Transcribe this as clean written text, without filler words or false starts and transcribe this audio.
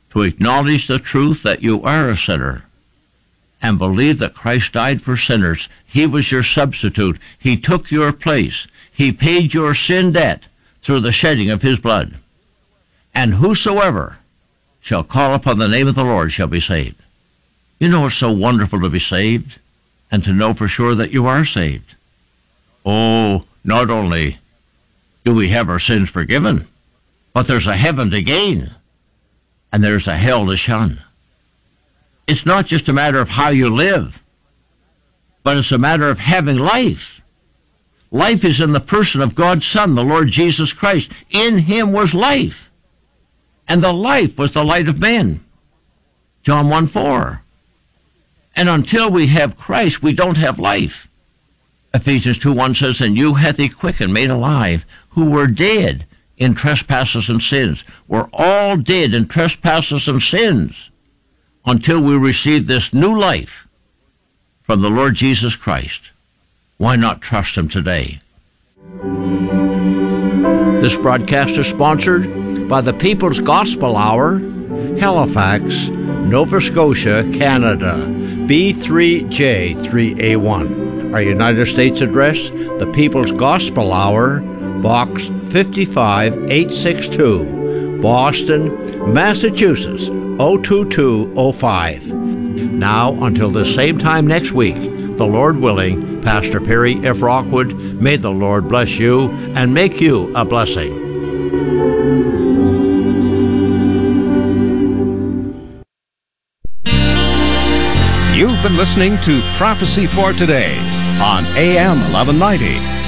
to acknowledge the truth that you are a sinner and believe that Christ died for sinners. He was your substitute. He took your place. He paid your sin debt through the shedding of his blood. And whosoever shall call upon the name of the Lord shall be saved. You know, it's so wonderful to be saved and to know for sure that you are saved. Oh, not only do we have our sins forgiven, but there's a heaven to gain, and there's a hell to shun. It's not just a matter of how you live, but it's a matter of having life. Life is in the person of God's Son, the Lord Jesus Christ. In him was life, and the life was the light of men. John 1:4. And until we have Christ, we don't have life. Ephesians 2:1 says, and you hath he quickened, made alive, who were dead in trespasses and sins. We're all dead in trespasses and sins until we receive this new life from the Lord Jesus Christ. Why not trust him today? This broadcast is sponsored by the People's Gospel Hour, Halifax, Nova Scotia, Canada, B3J3A1. Our United States address, the People's Gospel Hour, Box 55862, Boston, Massachusetts, 02205. Now, until the same time next week, the Lord willing, Pastor Perry F. Rockwood, may the Lord bless you and make you a blessing. You've been listening to Prophecy for Today on AM 1190.